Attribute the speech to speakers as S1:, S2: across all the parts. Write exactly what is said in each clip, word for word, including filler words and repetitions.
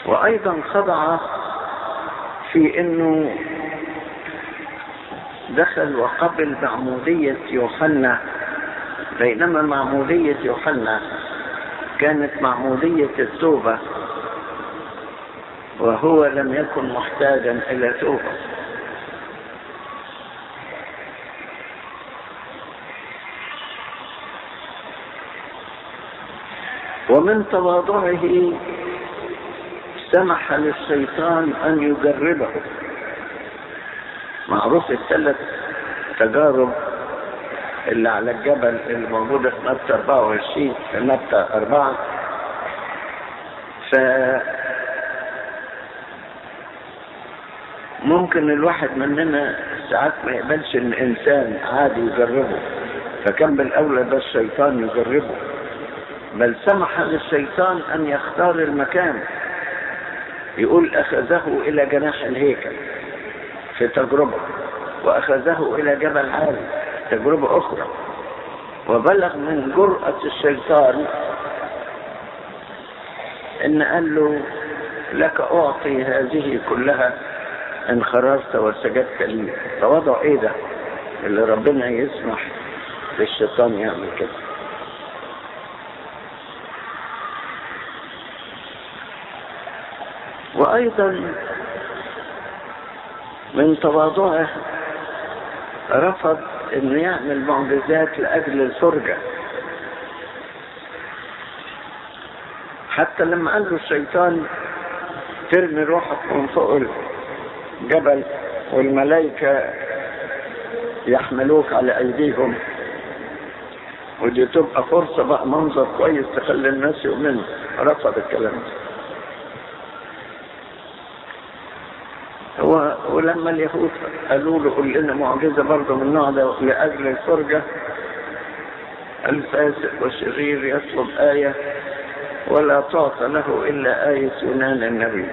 S1: وأيضا خضع في أنه دخل وقبل معمودية يوحنا، بينما معمودية يوحنا كانت معمودية التوبة وهو لم يكن محتاجا إلى توبة. ومن تواضعه سمح للشيطان أن يجربه. معروف الثلاث تجارب اللي على الجبل اللي موجودة في متى أربعة وعشرين، في متى أربعة. ف ممكن الواحد مننا ساعات ما يقبلش ان انسان عادي يجربه، فكان بالاولى ده الشيطان يجربه، بل سمح للشيطان ان يختار المكان. يقول اخذه الى جناح الهيكل في تجربة، واخذه الى جبل عالي تجربة اخرى، وبلغ من جرأة الشيطان ان قال له لك اعطي هذه كلها ان خرجت وسجدت لي. تواضع ايه ده اللي ربنا يسمح للشيطان يعمل كده؟ وايضا من تواضعه رفض انه يعمل معجزات لاجل الفرجة. حتى لما قال له الشيطان ترمي روحك من فوق الجبل والملائكة يحملوك على ايديهم، ودي تبقى فرصة بقى منظر كويس تخلي الناس يؤمنوا، رفض الكلام ده. هو ولما اليهود قالوا له قل لنا معجزة برضه من النوع ده لأجل الفرجة، الفاسق والشرير يطلب آية ولا تعطى له إلا آية يونان النبي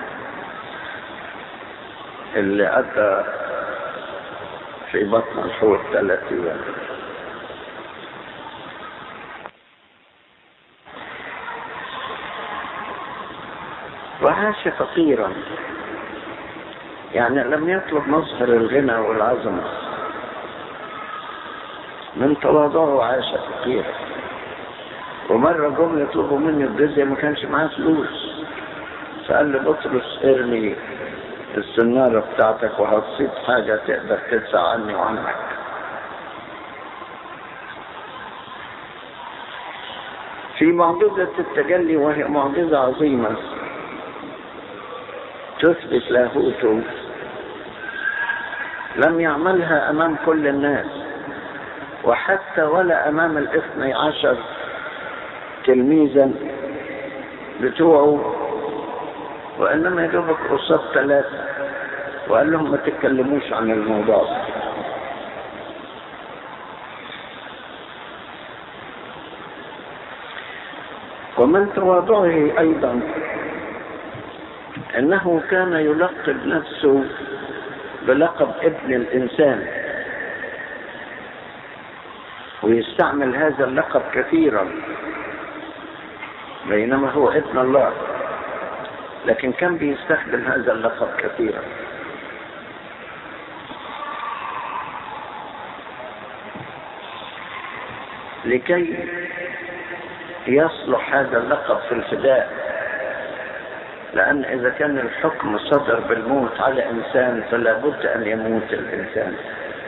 S1: اللي أدى في بطن الحوت ثلاث أيام. وعاش فقيرا، يعني لم يطلب مظهر الغنى والعظمة، من تواضعه عاش فقيرا. ومرة جم يطلبوا مني الجزية ما كانش معاه فلوس، فقال لي بطرس ارمي السنارة بتاعتك وهتصيب حاجة تقدر تدفع عني وعنك. في معجزة التجلي، وهي معجزة عظيمة تثبت لاهوته، لم يعملها امام كل الناس، وحتى ولا امام الاثني عشر تلميذا بتوعه، وانما يدوبك قصاد ثلاثة وقال لهم ما تتكلموش عن الموضوع ده. ومن تواضعه ايضا انه كان يلقب نفسه بلقب ابن الانسان، ويستعمل هذا اللقب كثيرا بينما هو ابن الله، لكن كان بيستخدم هذا اللقب كثيرا. لكي يصلح هذا اللقب في الفداء، لأن إذا كان الحكم صدر بالموت على إنسان فلا بد أن يموت الإنسان.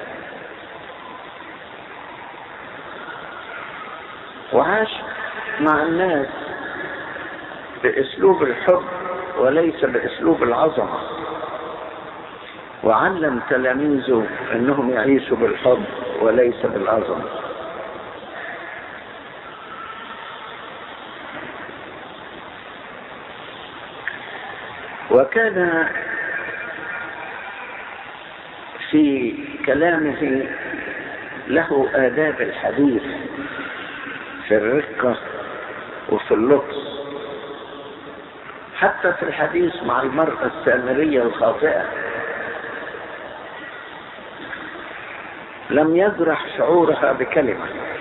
S1: وعاش مع الناس بأسلوب الحب وليس بأسلوب العظمة، وعلم تلاميذه أنهم يعيشوا بالحب وليس بالعظمة. وكان في كلامه له آداب الحديث في الرقة وفي اللطف، حتى في الحديث مع المرأة السامرية الخاطئة لم يجرح شعورها بكلمة،